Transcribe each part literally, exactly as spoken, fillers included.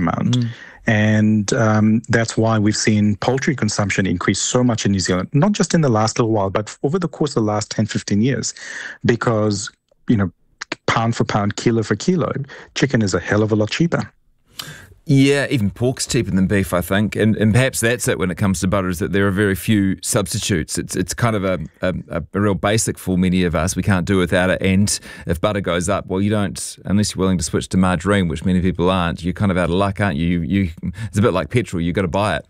amount. Mm. And um, that's why we've seen poultry consumption increase so much in New Zealand, not just in the last little while, but over the course of the last ten, fifteen years, because, you know, pound for pound, kilo for kilo, chicken is a hell of a lot cheaper. Yeah, even pork's cheaper than beef, I think. And and perhaps that's it when it comes to butter, is that there are very few substitutes. It's it's kind of a, a, a real basic for many of us. We can't do without it. And if butter goes up, well, you don't, unless you're willing to switch to margarine, which many people aren't, you're kind of out of luck, aren't you? You, you It's a bit like petrol. You've got to buy it.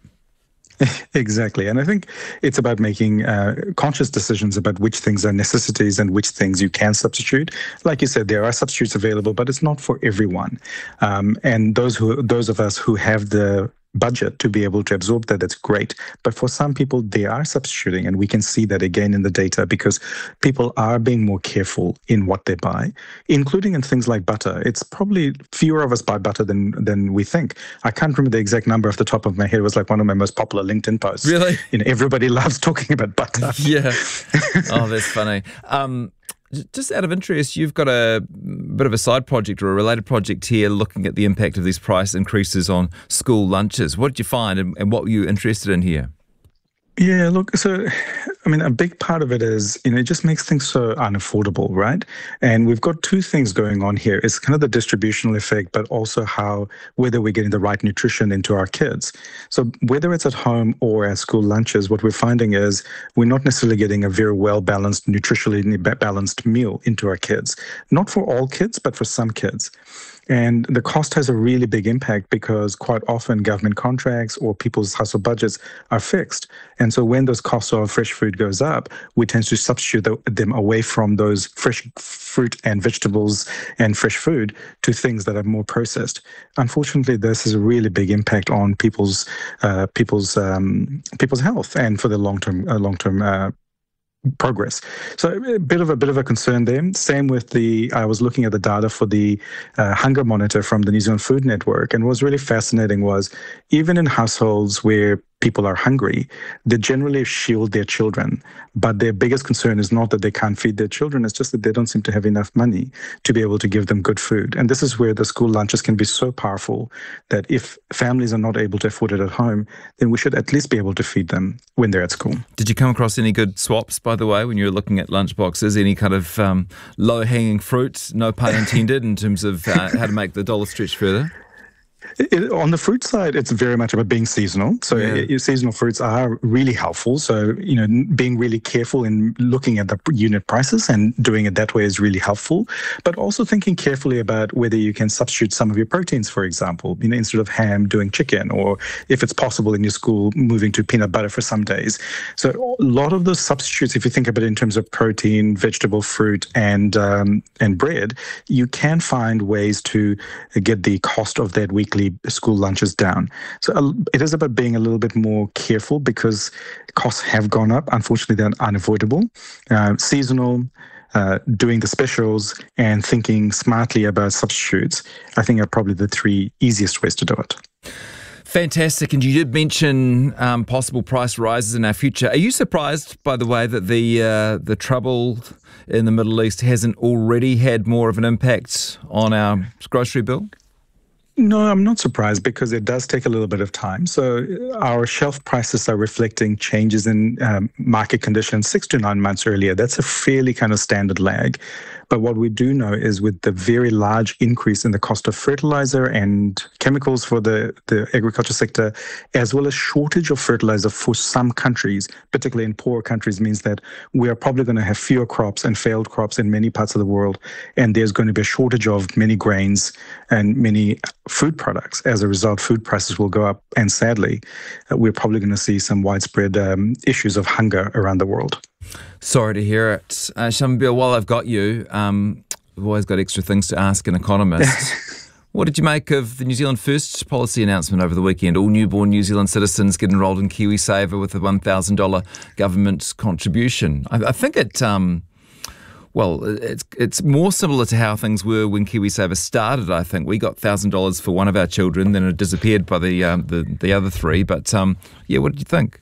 Exactly. And I think it's about making uh, conscious decisions about which things are necessities and which things you can substitute. Like you said, there are substitutes available, but it's not for everyone. Um, and those who, those of us who have the budget to be able to absorb that, that's great. But for some people, they are substituting, and we can see that again in the data because people are being more careful in what they buy, including in things like butter. It's probably fewer of us buy butter than than we think. I can't remember the exact number off the top of my head. It was like one of my most popular LinkedIn posts. Really? You know, everybody loves talking about butter. Yeah. Oh, that's funny. Um, Just out of interest, you've got a bit of a side project or a related project here looking at the impact of these price increases on school lunches. What did you find, and, and what were you interested in here? Yeah, look, so, I mean, a big part of it is, you know, it just makes things so unaffordable, right? And we've got two things going on here. It's kind of the distributional effect, but also how, whether we're getting the right nutrition into our kids. So whether it's at home or at school lunches, what we're finding is we're not necessarily getting a very well-balanced, nutritionally balanced meal into our kids. Not for all kids, but for some kids. And the cost has a really big impact because quite often government contracts or people's household budgets are fixed. And so when those costs of fresh food goes up, we tend to substitute them away from those fresh fruit and vegetables and fresh food to things that are more processed. Unfortunately, this has a really big impact on people's uh, people's um, people's health and for the long term uh, long term. Uh, progress. So a bit of a bit of a concern there. Same with the, I was looking at the data for the uh, hunger monitor from the New Zealand Food Network, and what was really fascinating was even in households where people are hungry, they generally shield their children. But their biggest concern is not that they can't feed their children, it's just that they don't seem to have enough money to be able to give them good food. And this is where the school lunches can be so powerful that if families are not able to afford it at home, then we should at least be able to feed them when they're at school. Did you come across any good swaps, by the way, when you were looking at lunch boxes? Any kind of um, low-hanging fruit, no pun intended, in terms of uh, how to make the dollar stretch further? It, on the fruit side, it's very much about being seasonal. So yeah. it, seasonal fruits are really helpful. So, you know, being really careful in looking at the unit prices and doing it that way is really helpful. But also thinking carefully about whether you can substitute some of your proteins, for example, you know, instead of ham, doing chicken, or if it's possible in your school, moving to peanut butter for some days. So a lot of those substitutes, if you think about it in terms of protein, vegetable, fruit, and um, and bread, you can find ways to get the cost of that weekly school lunches down. So uh, it is about being a little bit more careful because costs have gone up. Unfortunately, they're unavoidable. Uh, seasonal, uh, doing the specials, and thinking smartly about substitutes, I think are probably the three easiest ways to do it. Fantastic. And you did mention um, possible price rises in our future. Are you surprised, by the way, that the uh, the trouble in the Middle East hasn't already had more of an impact on our grocery bill? No, I'm not surprised because it does take a little bit of time. So our shelf prices are reflecting changes in um, market conditions six to nine months earlier. That's a fairly kind of standard lag. But what we do know is with the very large increase in the cost of fertilizer and chemicals for the, the agriculture sector, as well as shortage of fertilizer for some countries, particularly in poorer countries, means that we are probably going to have fewer crops and failed crops in many parts of the world. And there's going to be a shortage of many grains and many food products. As a result, food prices will go up. And sadly, uh, we're probably going to see some widespread um, issues of hunger around the world. Sorry to hear it. Uh, Shamubeel, while I've got you, um, we've always got extra things to ask an economist. What did you make of the New Zealand First policy announcement over the weekend? All newborn New Zealand citizens get enrolled in KiwiSaver with a one thousand dollars government contribution. I, I think it... Um, Well, it's it's more similar to how things were when KiwiSaver started, I think. We got one thousand dollars for one of our children, then it disappeared by the um, the, the other three. But, um, yeah, what did you think?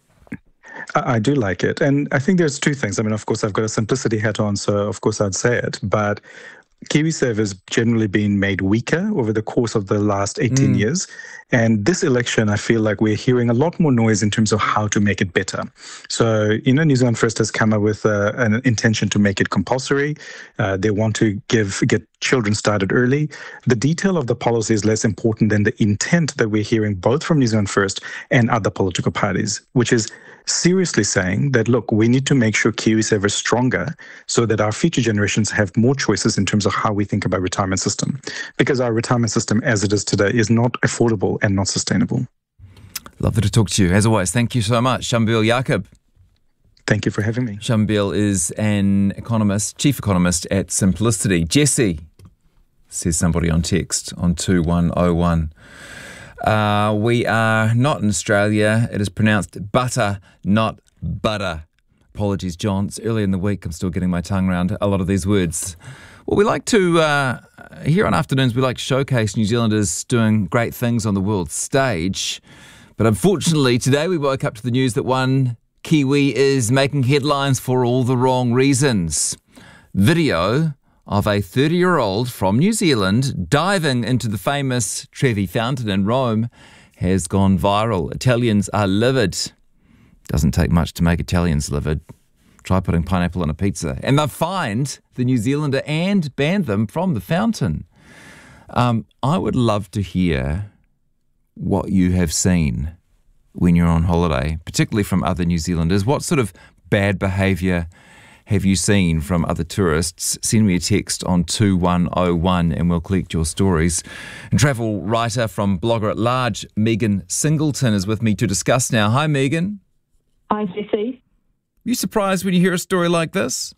I do like it. And I think there's two things. I mean, of course, I've got a simplicity hat on, so of course I'd say it. But KiwiSaver has generally been made weaker over the course of the last eighteen mm. years. And this election, I feel like we're hearing a lot more noise in terms of how to make it better. So, you know, New Zealand First has come up with uh, an intention to make it compulsory. Uh, they want to give get children started early. The detail of the policy is less important than the intent that we're hearing both from New Zealand First and other political parties, which is seriously saying that, look, we need to make sure KiwiSaver is stronger so that our future generations have more choices in terms of how we think about retirement system. Because our retirement system as it is today is not affordable and not sustainable. Lovely to talk to you. As always, thank you so much, Shambil Jacob. Thank you for having me. Shambil is an economist, chief economist at Simplicity. Jesse, says somebody on text on two one oh one. Uh, we are not in Australia. It is pronounced butter, not butter. Apologies, John. It's early in the week. I'm still getting my tongue around a lot of these words. Well, we like to, uh, here on Afternoons, we like to showcase New Zealanders doing great things on the world stage. But unfortunately, today we woke up to the news that one Kiwi is making headlines for all the wrong reasons. Video of a thirty-year-old from New Zealand diving into the famous Trevi Fountain in Rome has gone viral. Italians are livid. Doesn't take much to make Italians livid. Try putting pineapple on a pizza. And they've fined the New Zealander and banned them from the fountain. Um, I would love to hear what you have seen when you're on holiday, particularly from other New Zealanders. What sort of bad behaviour have you seen from other tourists? Send me a text on two one oh one and we'll collect your stories. And travel writer from Blogger at Large, Megan Singleton, is with me to discuss now. Hi, Megan. Hi, Jesse. Are you surprised when you hear a story like this?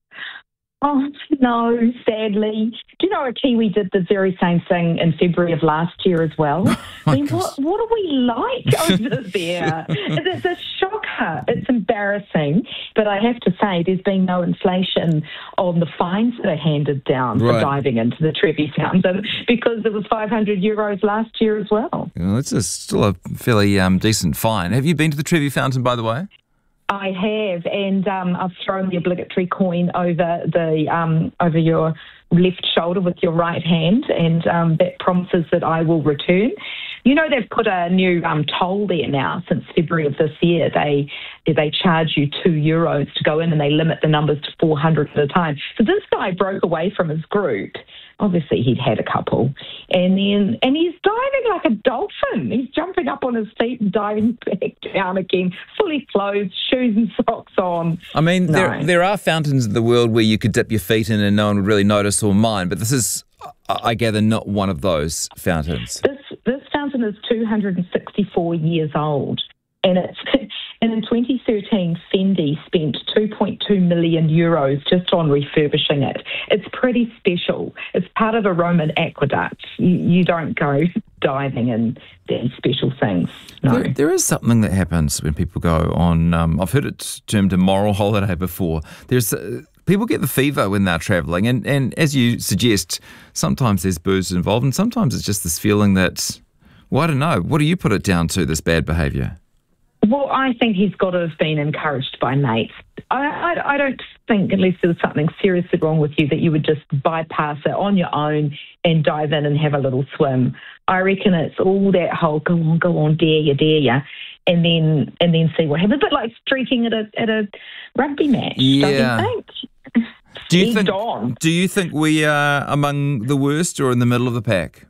Oh, no, sadly. Do you know a Kiwi did the very same thing in February of last year as well? Oh I mean, what, what are we like over there? It's a shocker. It's embarrassing. But I have to say, there's been no inflation on the fines that are handed down right. for diving into the Trevi Fountain because it was five hundred euros last year as well. Well, it's a, still a fairly um, decent fine. Have you been to the Trevi Fountain, by the way? I have, and um, I've thrown the obligatory coin over the um, over your left shoulder with your right hand, and um, that promises that I will return. You know, they've put a new um, toll there now since February of this year. They they charge you two euros to go in, and they limit the numbers to four hundred at a time. So this guy broke away from his group. Obviously, he'd had a couple, and then and he's diving like a dolphin. He's jumping up on his feet and diving back down again, fully clothed, shoes and socks on. I mean, no. there there are fountains in the world where you could dip your feet in and no one would really notice or mind, but this is, I gather, not one of those fountains. This this fountain is two hundred sixty-four years old, and it's and in twenty thirteen, Fendi spent two point two million euros just on refurbishing it. It's pretty special. It's part of a Roman aqueduct. You, you don't go diving in these special things. No. There, there is something that happens when people go on, um, I've heard it termed a moral holiday before. There's uh, people get the fever when they're travelling, and, and as you suggest, sometimes there's booze involved, and sometimes it's just this feeling that, well, I don't know, what do you put it down to, this bad behaviour? Well, I think he's got to have been encouraged by mates. I, I, I don't think, unless there was something seriously wrong with you, that you would just bypass it on your own and dive in and have a little swim. I reckon it's all that whole go on, go on, dare you, dare you, and then and then see what happens. A bit like streaking at a at a rugby match, yeah. don't you think? Do you Egged think? on. Do you think we are among the worst or in the middle of the pack?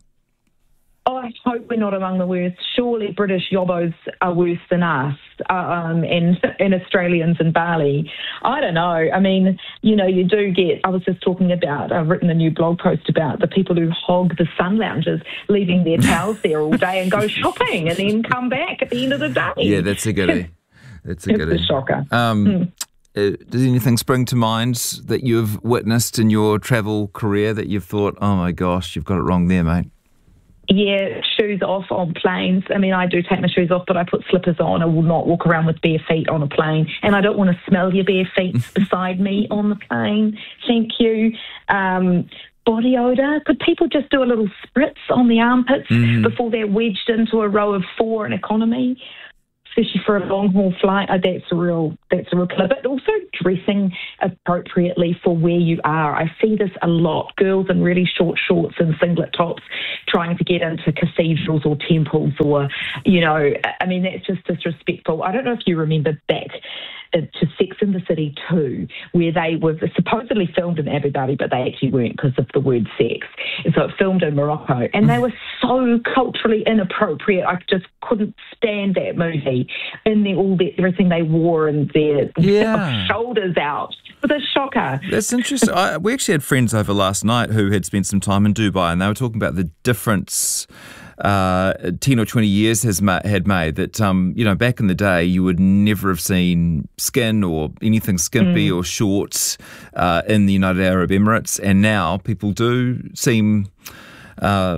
Oh, I hope we're not among the worst. Surely British yobbos are worse than us, um, and, and Australians in Bali. I don't know. I mean, you know, you do get, I was just talking about, I've written a new blog post about the people who hog the sun lounges, leaving their towels there all day and go shopping and then come back at the end of the day. Yeah, that's a goodie. That's a it's goodie. It's a shocker. Um, mm. uh, does anything spring to mind that you've witnessed in your travel career that you've thought, oh my gosh, you've got it wrong there, mate? Yeah, shoes off on planes. I mean, I do take my shoes off, but I put slippers on. I will not walk around with bare feet on a plane. And I don't want to smell your bare feet beside me on the plane. Thank you. Um, body odour. Could people just do a little spritz on the armpits mm. before they're wedged into a row of four in economy? especially for a long haul flight. Uh, that's a real that's a real killer. But also dressing appropriately for where you are. I see this a lot. Girls in really short shorts and singlet tops trying to get into cathedrals or temples, or, you know, I mean, that's just disrespectful. I don't know if you remember back to Sex and the City two, where they were supposedly filmed in Abu Dhabi, but they actually weren't because of the word sex. And so it filmed in Morocco, and they were so culturally inappropriate. I just couldn't stand that movie. And the, all the, everything they wore and their yeah. shoulders out. It was a shocker. That's interesting. I, we actually had friends over last night who had spent some time in Dubai, and they were talking about the difference Uh, ten or twenty years has ma- had made that, um, you know, back in the day, you would never have seen skin or anything skimpy mm. or short uh, in the United Arab Emirates. And now people do seem uh,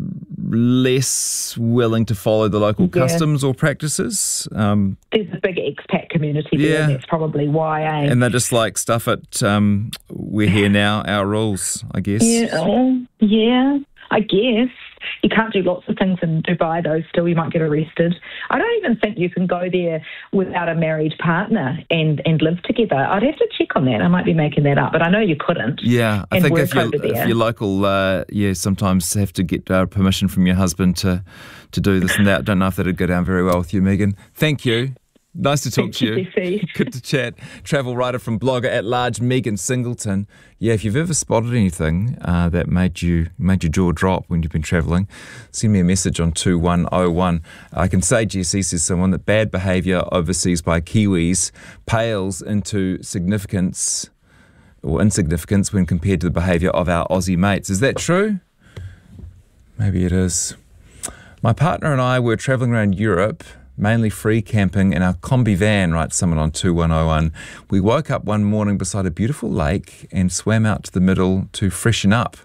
less willing to follow the local yeah. customs or practices. Um, There's a big expat community there, yeah. and that's probably why. Eh? And they're just like, stuff it, um, we're here now, our rules, I guess. Yeah, yeah, I guess. You can't do lots of things in Dubai, though. Still, you might get arrested. I don't even think you can go there without a married partner and, and live together. I'd have to check on that. I might be making that up, but I know you couldn't. Yeah, I think if, you, if you're local, uh, yeah, sometimes have to get uh, permission from your husband to, to do this and that. I don't know if that'd go down very well with you, Megan. Thank you. Nice to talk Thank to you. you. Good to chat. Travel writer from Blogger at Large, Megan Singleton. Yeah, if you've ever spotted anything uh, that made you made your jaw drop when you've been travelling, send me a message on two one oh one. I can say, G S E says someone, that bad behaviour overseas by Kiwis pales into significance or insignificance when compared to the behaviour of our Aussie mates. Is that true? Maybe it is. My partner and I were travelling around Europe, mainly free camping in our Kombi van, writes someone on two one oh one. We woke up one morning beside a beautiful lake and swam out to the middle to freshen up.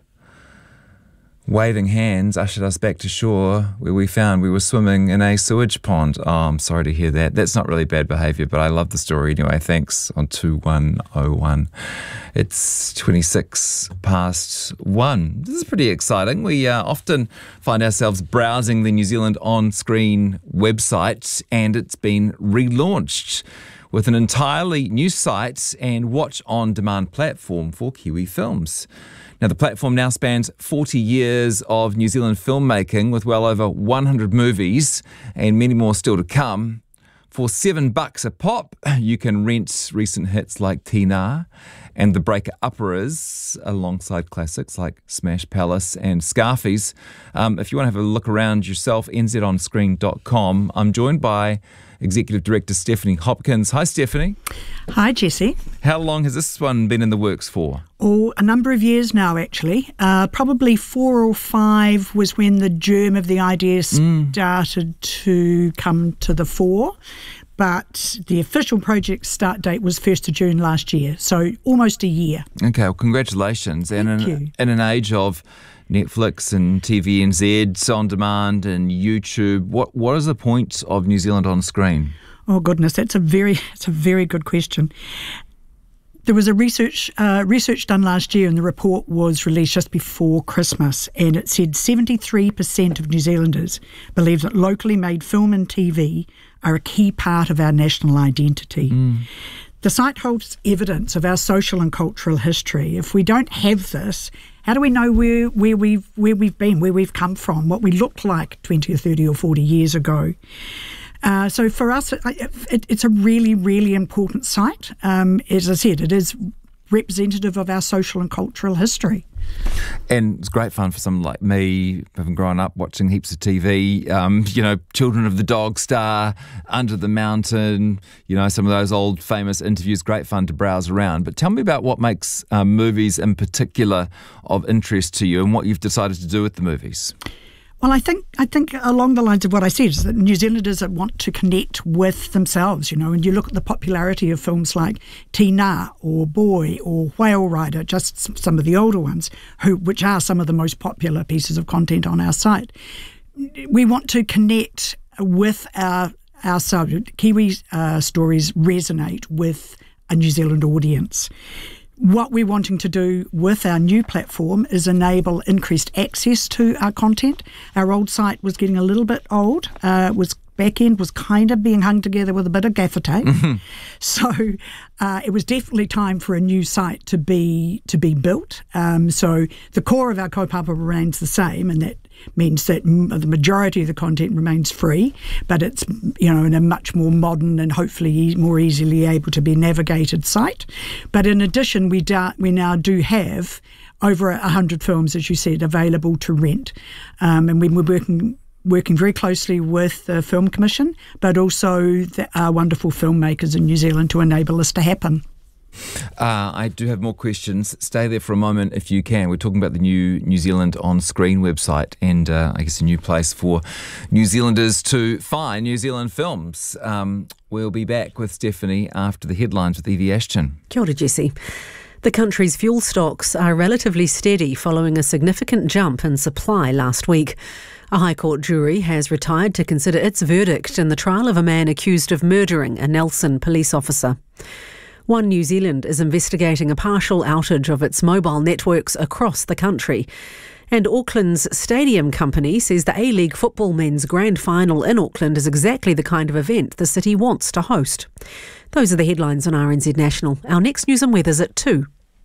Waving hands ushered us back to shore, where we found we were swimming in a sewage pond. Oh, I'm sorry to hear that. That's not really bad behaviour, but I love the story anyway. Thanks on two one oh one. It's twenty-six past one. This is pretty exciting. We uh, often find ourselves browsing the New Zealand on-screen website, and it's been relaunched with an entirely new site and watch-on-demand platform for Kiwi films. Now, the platform now spans forty years of New Zealand filmmaking, with well over one hundred movies and many more still to come. For seven bucks a pop, you can rent recent hits like Tina and The Breaker Upperers, alongside classics like Smash Palace and Scarfies. Um, if you want to have a look around yourself, n z on screen dot com. I'm joined by Executive Director Stephanie Hopkins. Hi, Stephanie. Hi, Jesse. How long has this one been in the works for? Oh, a number of years now, actually. Uh, probably four or five was when the germ of the idea started mm. to come to the fore. But the official project start date was first of June last year, so almost a year. Okay, well, congratulations. Thank and in, you. in an age of Netflix and T V N Z, On Demand and YouTube, what what is the point of New Zealand on screen? Oh goodness, that's a very it's a very good question. There was a research uh, research done last year, and the report was released just before Christmas, and it said seventy-three percent of New Zealanders believe that locally made film and T V are a key part of our national identity. Mm. The site holds evidence of our social and cultural history. If we don't have this, how do we know where, where we've where we've been, where we've come from, what we looked like twenty or thirty or forty years ago? Uh, so for us, it, it, it's a really, really important site. Um, as I said, it is representative of our social and cultural history. And it's great fun for someone like me, having grown up watching heaps of T V, um, you know, Children of the Dog Star, Under the Mountain, you know, some of those old famous interviews, great fun to browse around. But tell me about what makes um, movies in particular of interest to you and what you've decided to do with the movies. Well, I think I think along the lines of what I said is that New Zealanders want to connect with themselves, you know, and you look at the popularity of films like Tina or Boy or Whale Rider, just some of the older ones, who which are some of the most popular pieces of content on our site. We want to connect with our ourselves. Kiwi uh, stories resonate with a New Zealand audience. What we're wanting to do with our new platform is enable increased access to our content. Our old site was getting a little bit old. Uh, it was back end was kind of being hung together with a bit of gaffer tape. Mm-hmm. So uh, it was definitely time for a new site to be to be built. Um, so the core of our kaupapa remains the same, and that means that the majority of the content remains free, but it's, you know, in a much more modern and hopefully more easily able to be navigated site. But in addition, we do, we now do have over a hundred films, as you said, available to rent, um, and we're working working very closely with the Film Commission, but also the, our wonderful filmmakers in New Zealand to enable this to happen. Uh, I do have more questions. Stay there for a moment if you can. We're talking about the new New Zealand On Screen website and uh, I guess a new place for New Zealanders to find New Zealand films. Um, we'll be back with Stephanie after the headlines with Evie Ashton. Kia ora, Jesse. The country's fuel stocks are relatively steady following a significant jump in supply last week. A High Court jury has retired to consider its verdict in the trial of a man accused of murdering a Nelson police officer. One New Zealand is investigating a partial outage of its mobile networks across the country. And Auckland's stadium company says the A-League football men's grand final in Auckland is exactly the kind of event the city wants to host. Those are the headlines on R N Z National. Our next news and weather's at two.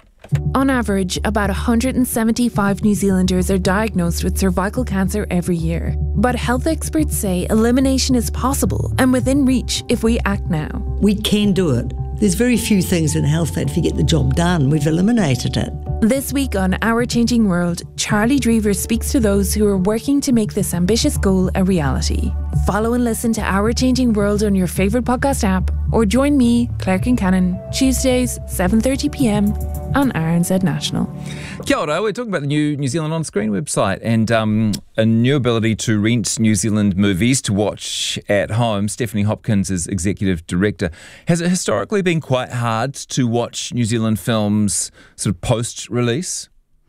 On average, about one hundred seventy-five New Zealanders are diagnosed with cervical cancer every year. But health experts say elimination is possible and within reach if we act now. We can do it. There's very few things in health that if you get the job done, we've eliminated it. This week on Our Changing World, Charlie Drever speaks to those who are working to make this ambitious goal a reality. Follow and listen to Our Changing World on your favourite podcast app, or join me, Claire Kincannon, Tuesdays, seven thirty p m on R N Z National. Kia ora, we're talking about the new New Zealand On Screen website and um, a new ability to rent New Zealand movies to watch at home. Stephanie Hopkins is Executive Director. Has it historically been quite hard to watch New Zealand films sort of post-release?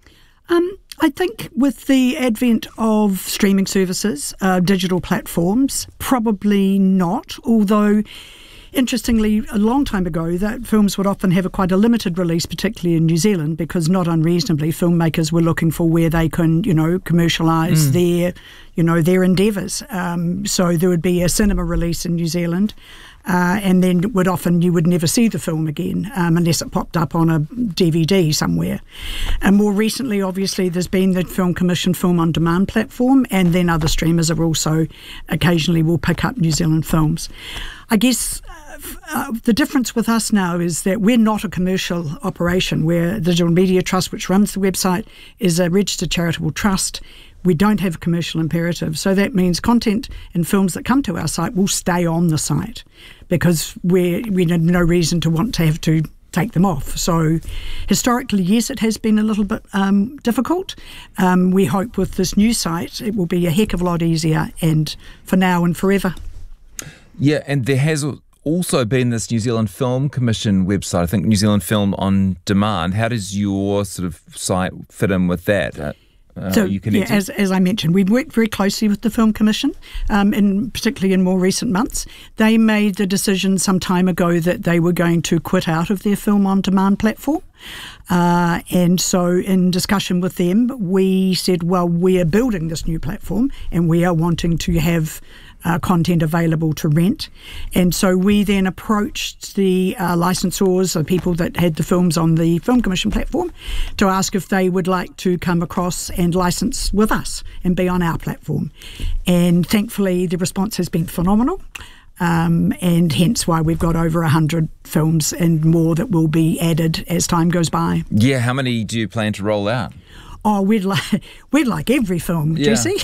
Um, I think with the advent of streaming services, uh, digital platforms, probably not, although interestingly, a long time ago, that films would often have a quite a limited release, particularly in New Zealand, because not unreasonably, filmmakers were looking for where they can, you know, commercialise mm. their, you know, their endeavours. Um, so there would be a cinema release in New Zealand, uh, and then would often you would never see the film again um, unless it popped up on a D V D somewhere. And more recently, obviously, there's been the Film Commission Film on Demand platform, and then other streamers are also occasionally will pick up New Zealand films. I guess Uh, the difference with us now is that we're not a commercial operation. We're the Digital Media Trust, which runs the website, is a registered charitable trust. We don't have a commercial imperative. So that means content and films that come to our site will stay on the site because we're, we have no reason to want to have to take them off. So historically, yes, it has been a little bit um, difficult. Um, we hope with this new site, it will be a heck of a lot easier and for now and forever. Yeah, and there has also been this New Zealand Film Commission website, I think New Zealand Film on Demand. How does your sort of site fit in with that? Uh, so, you yeah, as, as I mentioned, we've worked very closely with the Film Commission, um, and particularly in more recent months. They made the decision some time ago that they were going to quit out of their Film on Demand platform. Uh, and so in discussion with them, we said, well, we are building this new platform and we are wanting to have Uh, content available to rent. And so we then approached the uh, licensors, the people that had the films on the Film Commission platform, to ask if they would like to come across and license with us and be on our platform. And thankfully the response has been phenomenal. Um, and hence why we've got over one hundred films and more that will be added as time goes by. Yeah, how many do you plan to roll out? Oh, we'd like, we'd like every film, yeah. Jesse.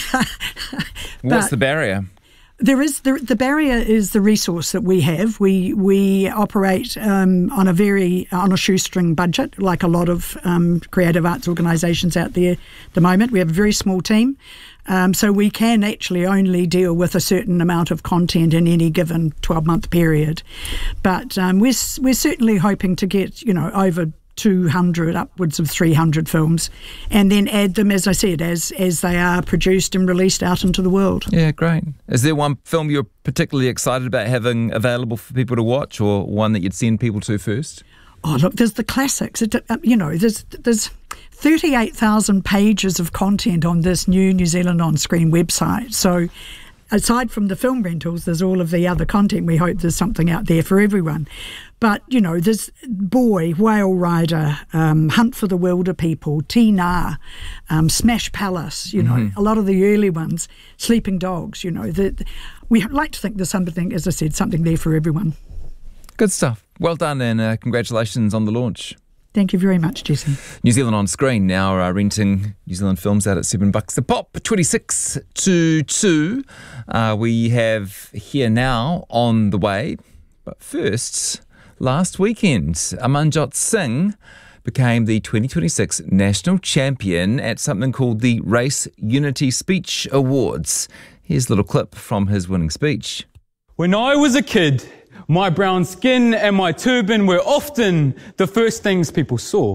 What's the barrier? There is the, the barrier is the resource that we have. We we operate um, on a very on a shoestring budget, like a lot of um, creative arts organisations out there at the moment. We have a very small team, um, so we can actually only deal with a certain amount of content in any given twelve month period. But um, we're we're certainly hoping to get you know over two hundred, upwards of three hundred films, and then add them, as I said, as as they are produced and released out into the world. Yeah, great. Is there one film you're particularly excited about having available for people to watch, or one that you'd send people to first? Oh, look, there's the classics. It, uh, you know, there's there's thirty-eight thousand pages of content on this new New Zealand On Screen website. So aside from the film rentals, there's all of the other content. We hope there's something out there for everyone. But, you know, there's Boy, Whale Rider, um, Hunt for the Wilder People, Tina, um, Smash Palace, you know, mm-hmm. a lot of the early ones, Sleeping Dogs, you know. The, the, we like to think there's something, as I said, something there for everyone. Good stuff. Well done, and uh, congratulations on the launch. Thank you very much, Jesse. New Zealand On Screen now are renting New Zealand films out at seven bucks a pop, twenty-six to two. Uh, we have Here Now on the way. But first, last weekend, Amanjot Singh became the twenty twenty-six national champion at something called the Race Unity Speech Awards. Here's a little clip from his winning speech. When I was a kid, my brown skin and my turban were often the first things people saw.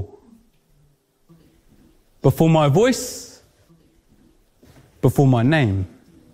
Before my voice, before my name.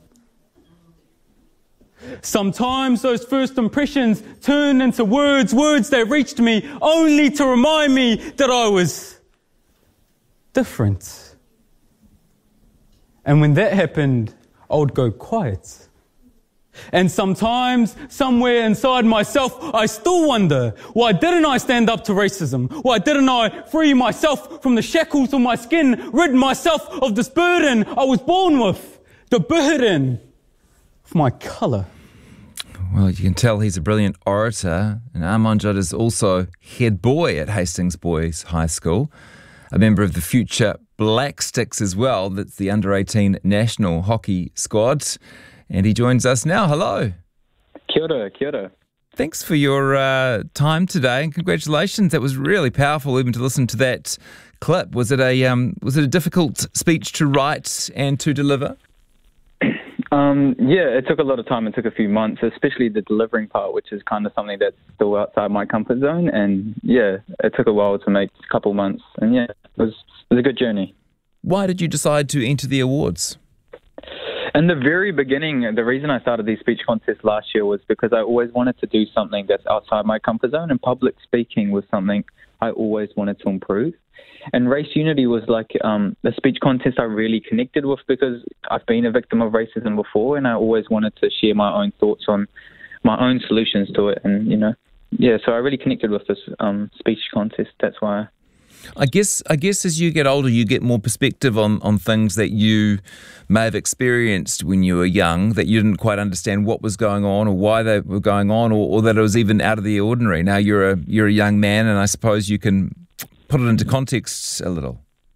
Sometimes those first impressions turn into words, words that reached me only to remind me that I was different. And when that happened, I would go quiet. And sometimes, somewhere inside myself, I still wonder, why didn't I stand up to racism? Why didn't I free myself from the shackles of my skin, rid myself of this burden I was born with, the burden of my colour? Well, you can tell he's a brilliant orator, and Amanjot is also head boy at Hastings Boys High School, a member of the future Black Sticks as well. That's the under eighteen national hockey squad. And he joins us now. Hello. Kia ora, kia ora. Thanks for your uh, time today, and congratulations. That was really powerful, even to listen to that clip. Was it a um, was it a difficult speech to write and to deliver? Um, yeah, it took a lot of time. It took a few months, especially the delivering part, which is kind of something that's still outside my comfort zone. And yeah, it took a while to make, a couple months. And yeah, it was, it was a good journey. Why did you decide to enter the awards? In the very beginning, the reason I started these speech contests last year was because I always wanted to do something that's outside my comfort zone, and public speaking was something I always wanted to improve. And Race Unity was like um, a speech contest I really connected with because I've been a victim of racism before, and I always wanted to share my own thoughts on my own solutions to it. And, you know, yeah, so I really connected with this um, speech contest. That's why. I guess I guess as you get older, you get more perspective on, on things that you may have experienced when you were young, that you didn't quite understand what was going on or why they were going on, or, or that it was even out of the ordinary. Now you're a you're a young man, and I suppose you can put it into context a little.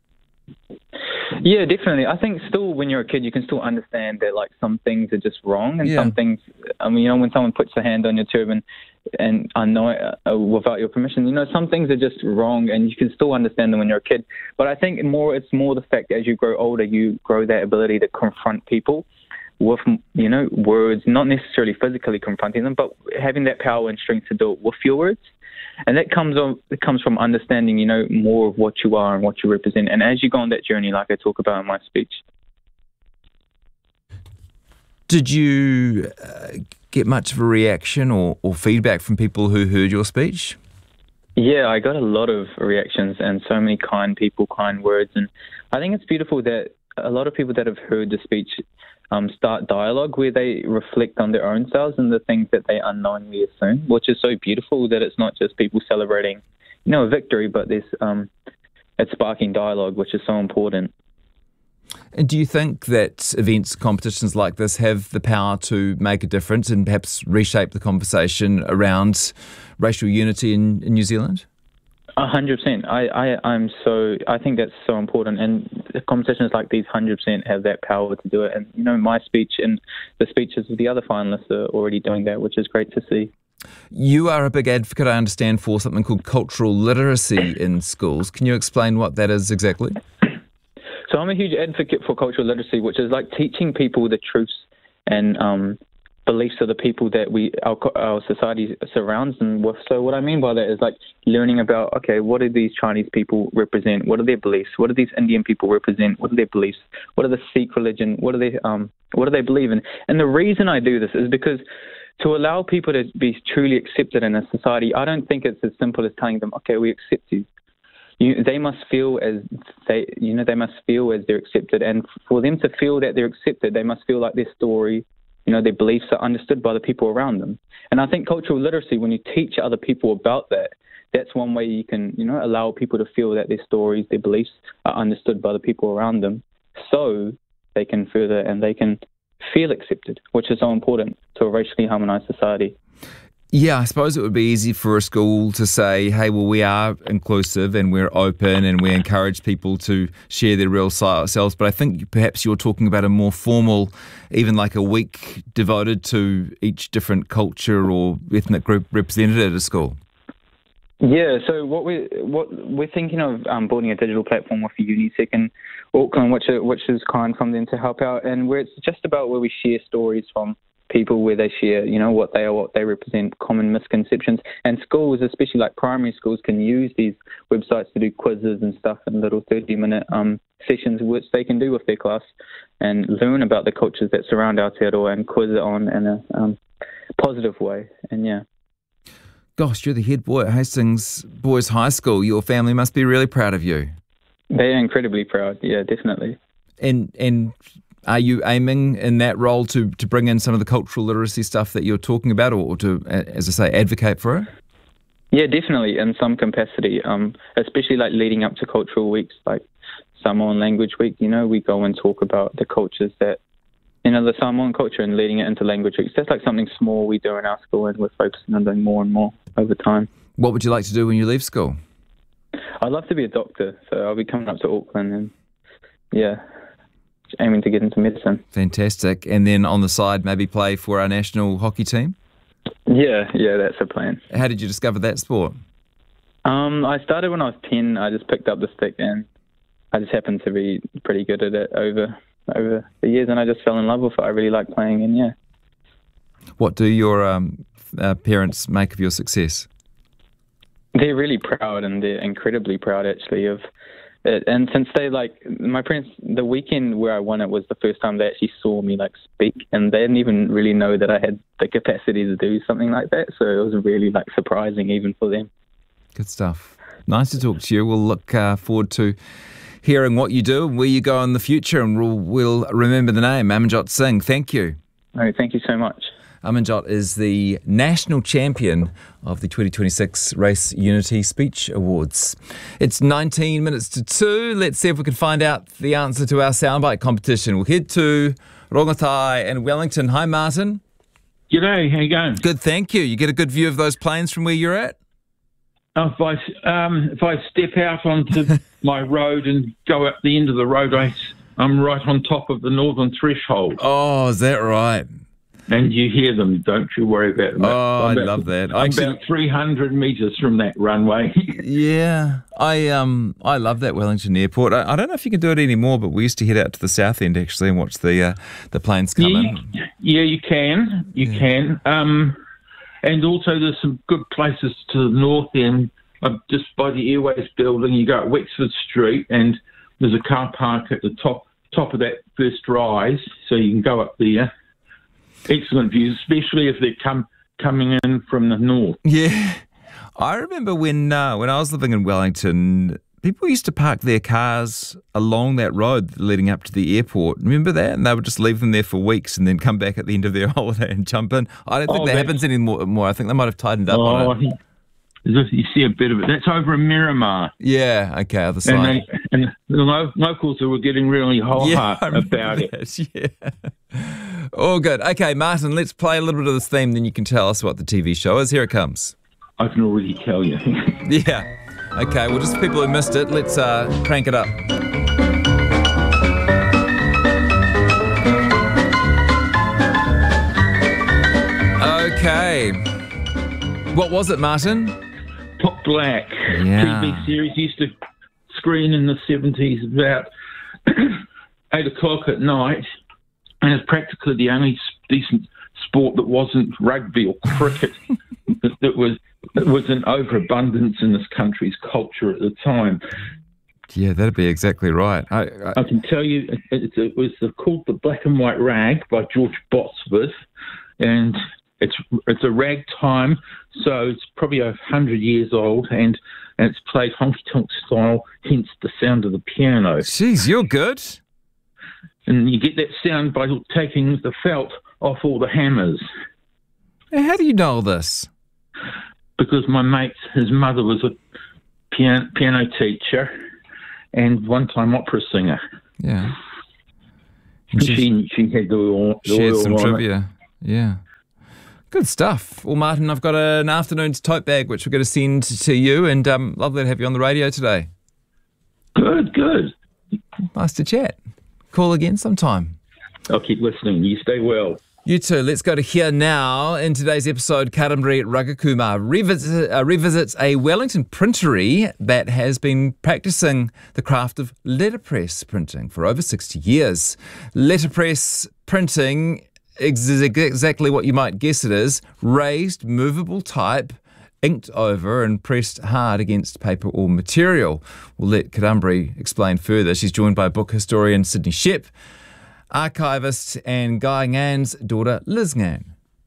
Yeah, definitely. I think still when you're a kid, you can still understand that like some things are just wrong, and yeah. some things, I mean, you know, when someone puts their hand on your turban and I know it uh, without your permission, you know, some things are just wrong, and you can still understand them when you're a kid. But I think more, it's more the fact that as you grow older, you grow that ability to confront people with, you know, words, not necessarily physically confronting them, but having that power and strength to do it with your words. And that comes on, it comes from understanding, you know, more of what you are and what you represent. And as you go on that journey, like I talk about in my speech. Did you uh, get much of a reaction or, or feedback from people who heard your speech? Yeah, I got a lot of reactions and so many kind people, kind words. And I think it's beautiful that a lot of people that have heard the speech Um, start dialogue where they reflect on their own selves and the things that they unknowingly assume, which is so beautiful that it's not just people celebrating, you know, a victory, but there's um, it's sparking dialogue, which is so important. And do you think that events, competitions like this have the power to make a difference and perhaps reshape the conversation around racial unity in, in New Zealand? A hundred percent. I, I, I'm so. I think that's so important, and competitions like these, hundred percent, have that power to do it. And you know, my speech and the speeches of the other finalists are already doing that, which is great to see. You are a big advocate, I understand, for something called cultural literacy in schools. Can you explain what that is exactly? So I'm a huge advocate for cultural literacy, which is like teaching people the truths and um, beliefs of the people that we our, our society surrounds them with. So what I mean by that is like learning about, okay, what do these Chinese people represent? What are their beliefs? What do these Indian people represent? What are their beliefs? What are the Sikh religion? What do they um what do they believe in? And the reason I do this is because to allow people to be truly accepted in a society, I don't think it's as simple as telling them, okay, we accept you. You, they must feel as they, you know, they must feel as they're accepted, and for them to feel that they're accepted, they must feel like their story you know, their beliefs are understood by the people around them. And I think cultural literacy, when you teach other people about that, that's one way you can, you know, allow people to feel that their stories, their beliefs are understood by the people around them, so they can further and they can feel accepted, which is so important to a racially harmonised society. Yeah, I suppose it would be easy for a school to say, hey, well, we are inclusive and we're open and we encourage people to share their real selves. But I think perhaps you're talking about a more formal, even like a week devoted to each different culture or ethnic group represented at a school. Yeah, so what we're, what we're thinking of um, building a digital platform with UniSec in Auckland, which, which is kind from them to help out, and where it's just about where we share stories from people, where they share, you know, what they are, what they represent, common misconceptions. And schools, especially like primary schools, can use these websites to do quizzes and stuff in little thirty-minute um, sessions, which they can do with their class and learn about the cultures that surround Aotearoa and quiz it on in a um, positive way. And yeah. Gosh, you're the head boy at Hastings Boys High School. Your family must be really proud of you. They are incredibly proud, yeah, definitely. And and are you aiming in that role to, to bring in some of the cultural literacy stuff that you're talking about, or to, as I say, advocate for it? Yeah, definitely, in some capacity, um, especially like leading up to cultural weeks, like Samoan Language Week, you know, we go and talk about the cultures that, you know, the Samoan culture and leading it into language weeks. That's like something small we do in our school, and we're focusing on doing more and more over time. What would you like to do when you leave school? I'd love to be a doctor, so I'll be coming up to Auckland and, yeah, aiming to get into medicine. Fantastic. And then on the side, maybe play for our national hockey team? Yeah, yeah, that's the plan. How did you discover that sport? Um, I started when I was ten. I just picked up the stick and I just happened to be pretty good at it over over the years, and I just fell in love with it. I really like playing, and yeah. What do your um, uh, parents make of your success? They're really proud, and they're incredibly proud, actually, of it. And since they, like, my parents, the weekend where I won it was the first time they actually saw me, like, speak, and they didn't even really know that I had the capacity to do something like that, so it was really, like, surprising even for them. Good stuff. Nice to talk to you. We'll look uh, forward to hearing what you do and where you go in the future, and we'll, we'll remember the name, Amanjot Singh. Thank you. Oh, thank you so much. Amanjot is the national champion of the twenty twenty-six Race Unity Speech Awards. It's nineteen minutes to two. Let's see if we can find out the answer to our soundbite competition. We'll head to Rongotai and Wellington. Hi, Martin. G'day, how you going? Good, thank you. You get a good view of those planes from where you're at? Oh, if I um, if I step out onto my road and go up the end of the road, I, I'm right on top of the Northern Threshold. Oh, is that right? And you hear them, don't you worry about them. Oh, I'm I about, love that. I'm I actually, about three hundred metres from that runway. yeah, I um I love that Wellington Airport. I, I don't know if you can do it anymore, but we used to head out to the south end actually and watch the uh, the planes come yeah, in. Yeah, you can. You yeah. can. Um, and also there's some good places to the north end. Uh, just by the Airways building, you go up Wexford Street, and there's a car park at the top top of that first rise, so you can go up there. Excellent views, especially if they're come coming in from the north. Yeah, I remember when uh, when I was living in Wellington, people used to park their cars along that road leading up to the airport. Remember that? And they would just leave them there for weeks and then come back at the end of their holiday and jump in. I don't think oh, that happens anymore. More. I think they might have tightened up oh, on it. You see a bit of it. That's over in Miramar. Yeah, okay, other side. And, they, and the locals were getting really hot yeah, about that, it. Yeah. All good. Okay, Martin, let's play a little bit of this theme, then you can tell us what the T V show is. Here it comes. I can already tell you. Yeah. Okay, well, just for people who missed it, let's uh, crank it up. Okay. What was it, Martin? Top Black. Yeah. T V series used to screen in the seventies about eight o'clock at night, and it's practically the only decent sport that wasn't rugby or cricket that was that was an overabundance in this country's culture at the time. Yeah, that'd be exactly right. I, I, I can tell you, it, it was called The Black and White Rag by George Botsworth, and It's it's a ragtime, so it's probably a hundred years old, and, and it's played honky-tonk style, hence the sound of the piano. Jeez, you're good. And you get that sound by taking the felt off all the hammers. How do you know this? Because my mate, his mother was a piano, piano teacher and one-time opera singer. Yeah. And she, she had the oil, the shared oil some on trivia. It. Yeah. Good stuff. Well, Martin, I've got an afternoon's tote bag which we're going to send to you, and um, lovely to have you on the radio today. Good, good. Nice to chat. Call again sometime. I'll keep listening. You stay well. You too. Let's go to Here Now. In today's episode, Kadambri Ragakumar revisit, uh, revisits a Wellington printery that has been practicing the craft of letterpress printing for over sixty years. Letterpress printing is exactly what you might guess it is: raised, movable type, inked over and pressed hard against paper or material. We'll let Kadambri explain further. She's joined by book historian Sydney Shep, archivist and Guy Ngan's daughter Liz Ngan.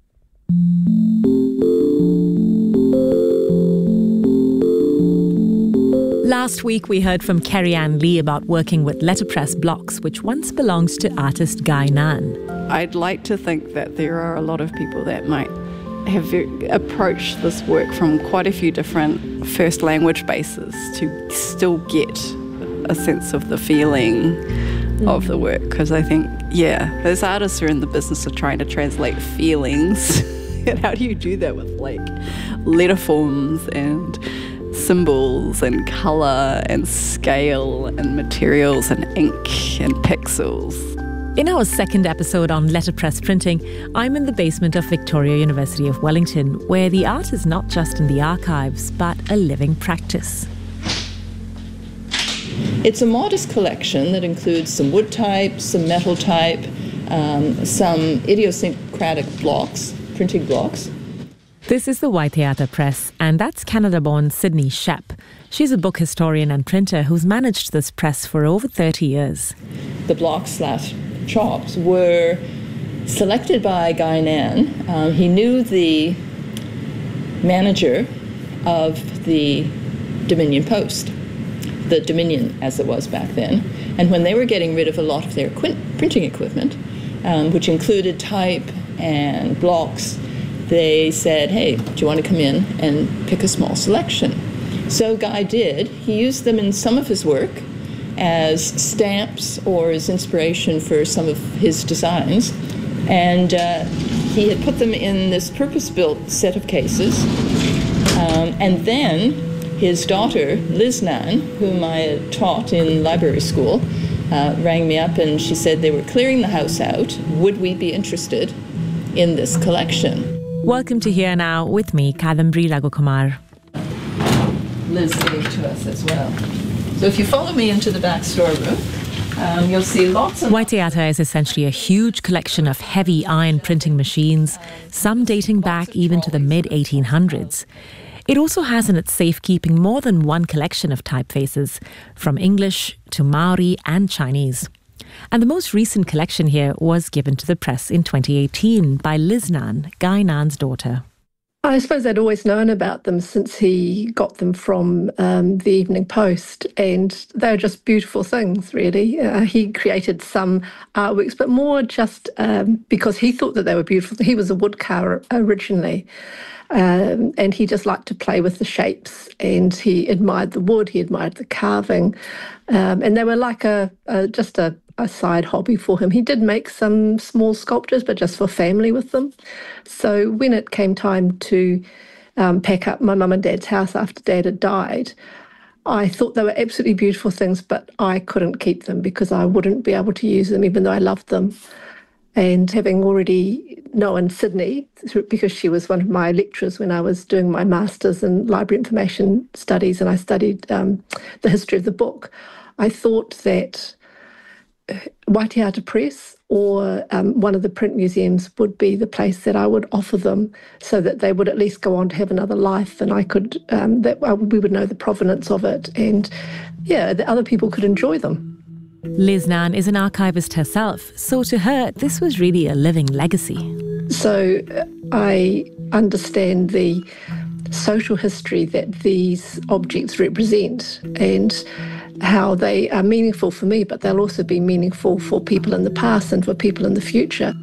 Last week we heard from Carrie Ann Lee about working with letterpress blocks, which once belonged to artist Guy Ngan. I'd like to think that there are a lot of people that might have approached this work from quite a few different first language bases to still get a sense of the feeling mm. of the work. Because I think, yeah, those artists are in the business of trying to translate feelings. And how do you do that with like letter forms and symbols and colour and scale and materials and ink and pixels? In our second episode on letterpress printing, I'm in the basement of Victoria University of Wellington, where the art is not just in the archives, but a living practice. It's a modest collection that includes some wood type, some metal type, um, some idiosyncratic blocks, printing blocks. This is the Waitheata Press, and that's Canada-born Sydney Shep. She's a book historian and printer who's managed this press for over thirty years. The blocks slash chops were selected by Guy Ngan. Um, he knew the manager of the Dominion Post, the Dominion as it was back then. And when they were getting rid of a lot of their qu- printing equipment, um, which included type and blocks, they said, hey, do you want to come in and pick a small selection? So Guy did. He used them in some of his work as stamps or as inspiration for some of his designs. And uh, he had put them in this purpose-built set of cases. Um, and then his daughter, Liz Ngan, whom I had taught in library school, uh, rang me up and she said they were clearing the house out. Would we be interested in this collection? Welcome to Here Now with me, Kadambri Ragakumar. Liz gave to us as well. So if you follow me into the back storeroom, um, you'll see lots of... Waitheata is essentially a huge collection of heavy iron printing machines, some dating back even to the mid eighteen hundreds. It also has in its safekeeping more than one collection of typefaces, from English to Maori and Chinese. And the most recent collection here was given to the press in twenty eighteen by Liz Ngan, Guy Ngan's daughter. I suppose I'd always known about them since he got them from um, the Evening Post, and they were just beautiful things, really. Uh, he created some artworks, but more just um, because he thought that they were beautiful. He was a woodcarver originally, um, and he just liked to play with the shapes, and he admired the wood, he admired the carving, um, and they were like a, a just a a side hobby for him. He did make some small sculptures, but just for family with them. So when it came time to um, pack up my mum and dad's house after dad had died, I thought they were absolutely beautiful things, but I couldn't keep them because I wouldn't be able to use them, even though I loved them. And having already known Sydney, because she was one of my lecturers when I was doing my master's in library information studies, and I studied um, the history of the book, I thought that Waitheata Press or um, one of the print museums would be the place that I would offer them, so that they would at least go on to have another life, and I could um, that we would know the provenance of it, and yeah, that other people could enjoy them. Liz Ngan is an archivist herself, so to her this was really a living legacy. So uh, I understand the social history that these objects represent, and how they are meaningful for me, but they'll also be meaningful for people in the past and for people in the future.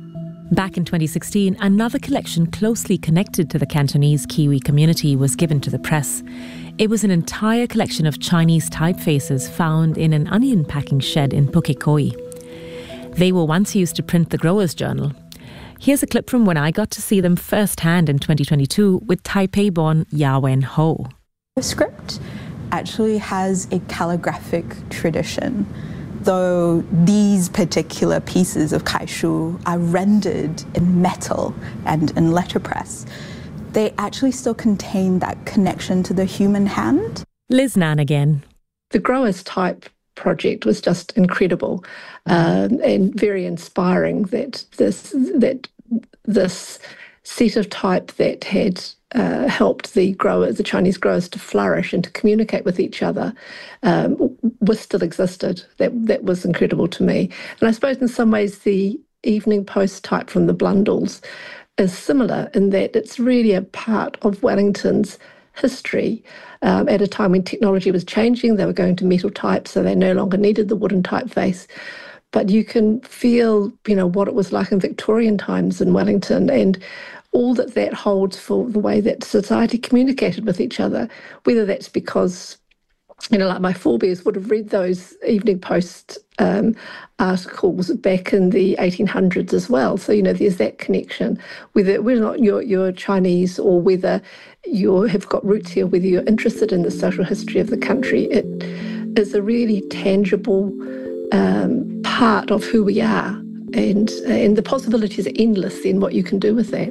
Back in twenty sixteen, another collection closely connected to the Cantonese Kiwi community was given to the press. It was an entire collection of Chinese typefaces found in an onion packing shed in Pukekohe. They were once used to print the Growers' Journal. Here's a clip from when I got to see them firsthand in twenty twenty-two with Taipei-born Ya-Wen Ho. The script actually has a calligraphic tradition, though these particular pieces of kaishu are rendered in metal and in letterpress. They actually still contain that connection to the human hand. Liz Nan again. The Growers Type project was just incredible um, and very inspiring that this that this set of type that had uh, helped the growers, the Chinese growers, to flourish and to communicate with each other um, was still existed. That that was incredible to me. And I suppose in some ways the Evening Post type from the Blundells is similar in that it's really a part of Wellington's history. Um, at a time when technology was changing, they were going to metal type, so they no longer needed the wooden typeface. But you can feel, you know, what it was like in Victorian times in Wellington and all that that holds for the way that society communicated with each other, whether that's because, you know, like my forebears would have read those Evening Post um, articles back in the eighteen hundreds as well. So, you know, there's that connection, whether whether or not you're, you're Chinese or whether you have got roots here, whether you're interested in the social history of the country. It is a really tangible um, part of who we are, and, and the possibilities are endless in what you can do with that.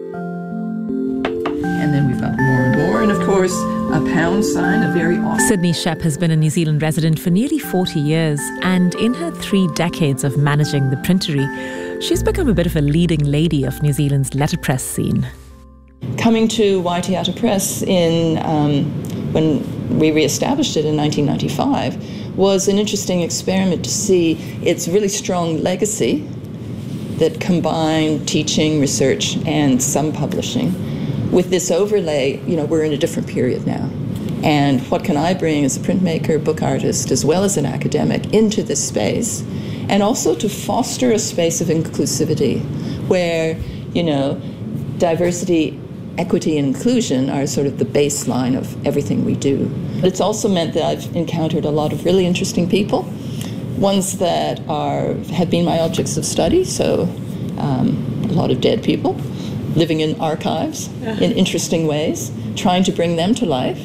And then we've got more and more, and of course, a pound sign, a very awesome. Sydney Shep has been a New Zealand resident for nearly forty years, and in her three decades of managing the printery, she's become a bit of a leading lady of New Zealand's letterpress scene. Coming to Waitiata Press in um, when we re-established it in nineteen ninety-five was an interesting experiment to see its really strong legacy that combined teaching, research, and some publishing. With this overlay, you know, we're in a different period now. And what can I bring as a printmaker, book artist, as well as an academic into this space? And also to foster a space of inclusivity where, you know, diversity, equity, and inclusion are sort of the baseline of everything we do. It's also meant that I've encountered a lot of really interesting people, ones that are have been my objects of study, so um, a lot of dead people living in archives in interesting ways, trying to bring them to life.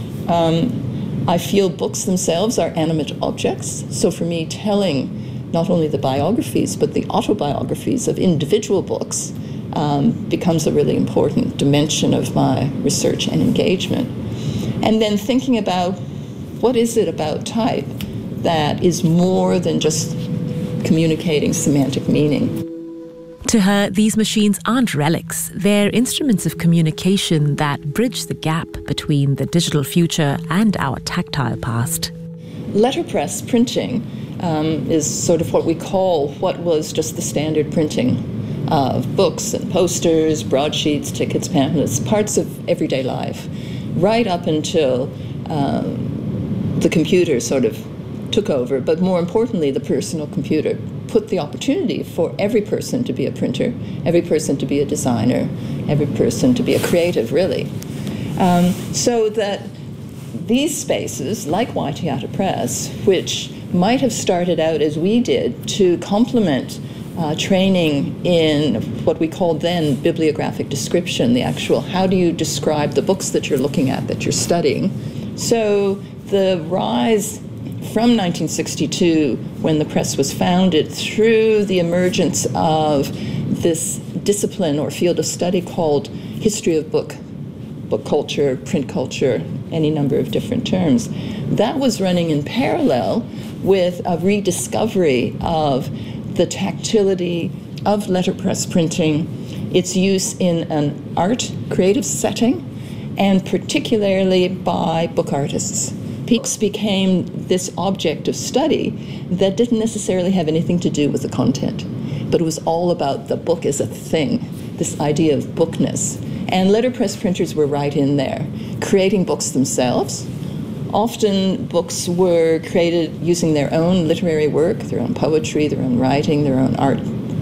Um, I feel books themselves are animate objects, so for me telling not only the biographies but the autobiographies of individual books um, becomes a really important dimension of my research and engagement. And then thinking about what is it about type that is more than just communicating semantic meaning. To her, these machines aren't relics. They're instruments of communication that bridge the gap between the digital future and our tactile past. Letterpress printing um, is sort of what we call what was just the standard printing of books and posters, broadsheets, tickets, pamphlets, parts of everyday life, right up until um, the computer sort of took over, but more importantly, the personal computer put the opportunity for every person to be a printer, every person to be a designer, every person to be a creative, really. Um, so that these spaces, like Waitiata Press, which might have started out as we did to complement uh, training in what we called then bibliographic description, the actual how do you describe the books that you're looking at, that you're studying. So the rise from nineteen sixty-two, when the press was founded, through the emergence of this discipline or field of study called history of book, book culture, print culture, any number of different terms, that was running in parallel with a rediscovery of the tactility of letterpress printing, its use in an art creative setting, and particularly by book artists. Books became this object of study that didn't necessarily have anything to do with the content, but it was all about the book as a thing, this idea of bookness. And letterpress printers were right in there, creating books themselves. Often books were created using their own literary work, their own poetry, their own writing, their own art,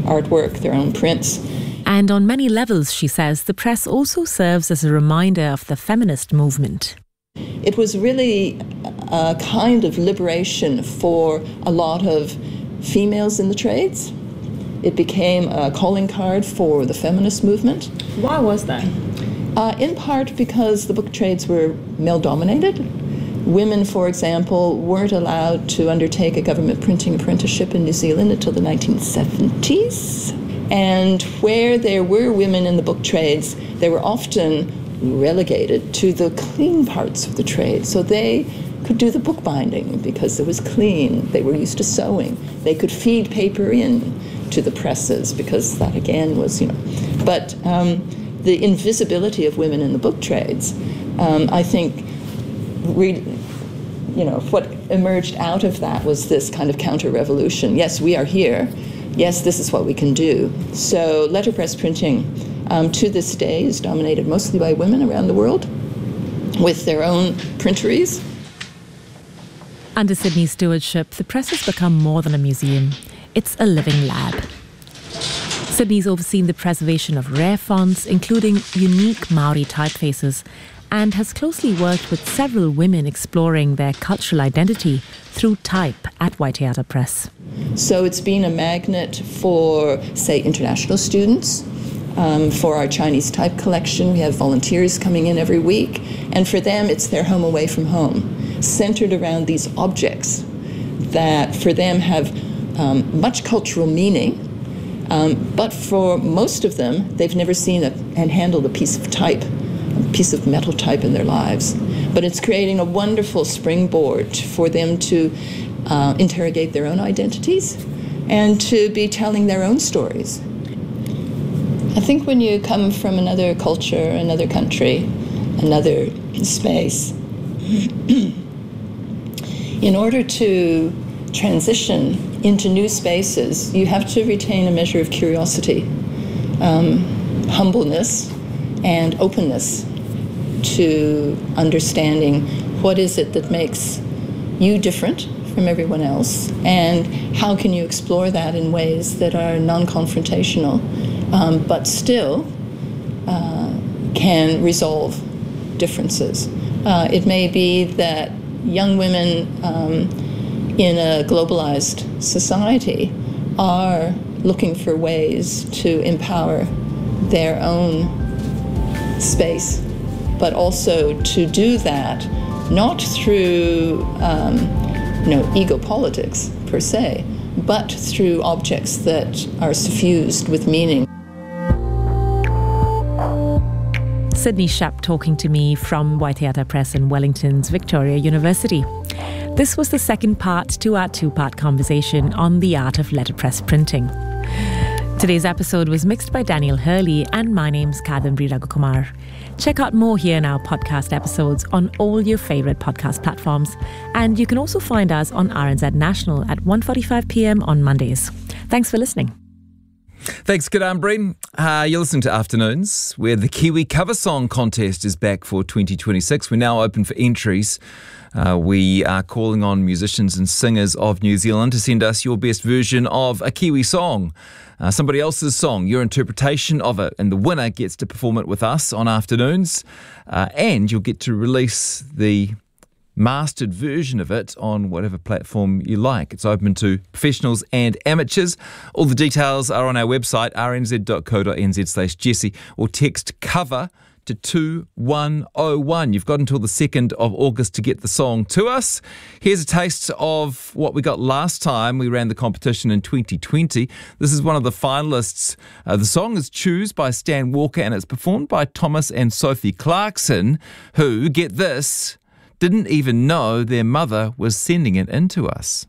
artwork, their own prints. And on many levels, she says, the press also serves as a reminder of the feminist movement. It was really a kind of liberation for a lot of females in the trades. It became a calling card for the feminist movement. Why was that? Uh, in part because the book trades were male-dominated. Women, for example, weren't allowed to undertake a government printing apprenticeship in New Zealand until the nineteen seventies. And where there were women in the book trades, they were often relegated to the clean parts of the trade. So they could do the bookbinding because it was clean. They were used to sewing. They could feed paper in to the presses because that, again, was, you know. But um, the invisibility of women in the book trades, um, I think, re- you know, what emerged out of that was this kind of counter-revolution. Yes, we are here. Yes, this is what we can do. So letterpress printing um, to this day is dominated mostly by women around the world with their own printeries. Under Sydney's stewardship, the press has become more than a museum. It's a living lab. Sydney's overseen the preservation of rare fonts, including unique Maori typefaces, and has closely worked with several women exploring their cultural identity through type at Waiteata Press. So it's been a magnet for, say, international students. Um, for our Chinese type collection, we have volunteers coming in every week, and for them it's their home away from home, centered around these objects that for them have um, much cultural meaning, um, but for most of them, they've never seen a, and handled a piece of type, a piece of metal type in their lives. But it's creating a wonderful springboard for them to uh, interrogate their own identities and to be telling their own stories. I think when you come from another culture, another country, another space, in order to transition into new spaces, you have to retain a measure of curiosity, um, humbleness, and openness to understanding what is it that makes you different from everyone else, and how can you explore that in ways that are non-confrontational, um, but still uh, can resolve differences. Uh, it may be that young women um, in a globalized society are looking for ways to empower their own space, but also to do that not through um, you know, ego politics per se, but through objects that are suffused with meaning. Sydney Shap talking to me from Waiteata Press in Wellington's Victoria University. This was the second part to our two-part conversation on the art of letterpress printing. Today's episode was mixed by Daniel Hurley, and my name's Kadambri Raghukumar. Check out more here in our podcast episodes on all your favourite podcast platforms, and you can also find us on R N Z National at one forty-five p.m. on Mondays. Thanks for listening. Thanks, Kadambri. Uh, you're listening to Afternoons, where the Kiwi Cover Song Contest is back for twenty twenty-six. We're now open for entries. Uh, we are calling on musicians and singers of New Zealand to send us your best version of a Kiwi song. Uh, somebody else's song, your interpretation of it, and the winner gets to perform it with us on Afternoons, uh, and you'll get to release the mastered version of it on whatever platform you like. It's open to professionals and amateurs. All the details are on our website, r n z dot co dot n z slash Jesse, or text cover to two one oh one. You've got until the second of August to get the song to us. Here's a taste of what we got last time we ran the competition in twenty twenty. This is one of the finalists. Uh, the song is Choose by Stan Walker, and it's performed by Thomas and Sophie Clarkson, who, get this, didn't even know their mother was sending it in to us.